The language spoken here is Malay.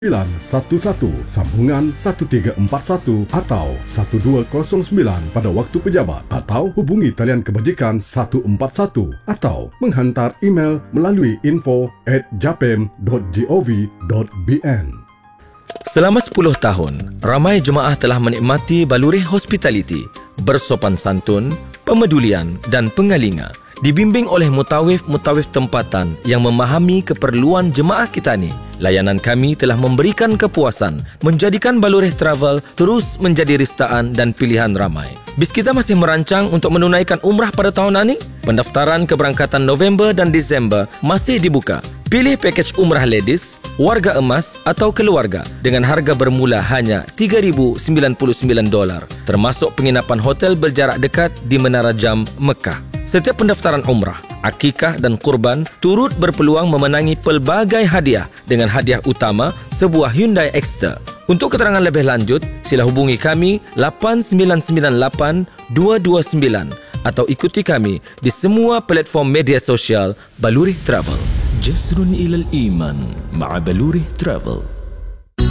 911 sambungan 1341 atau 1209 pada waktu pejabat, atau hubungi talian kebajikan 141 atau menghantar email melalui info@japem.gov.bn. Selama 10 tahun, ramai jemaah telah menikmati Baluri Hospitality, bersopan santun, pemedulian dan pengalinga. Dibimbing oleh mutawif-mutawif tempatan yang memahami keperluan jemaah kita ni, layanan kami telah memberikan kepuasan, menjadikan Baluri Travel terus menjadi ristaan dan pilihan ramai. Bis kita masih merancang untuk menunaikan umrah pada tahun ini. Pendaftaran keberangkatan November dan Disember masih dibuka. Pilih pakej umrah ladies, warga emas atau keluarga dengan harga bermula hanya $3,099, termasuk penginapan hotel berjarak dekat di Menara Jam, Mekah. Setiap pendaftaran umrah, akikah dan kurban turut berpeluang memenangi pelbagai hadiah dengan hadiah utama sebuah Hyundai Exter. Untuk keterangan lebih lanjut, sila hubungi kami 8998-229 atau ikuti kami di semua platform media sosial Baluri Travel. Jasrun ilal iman ma'a Baluri Travel.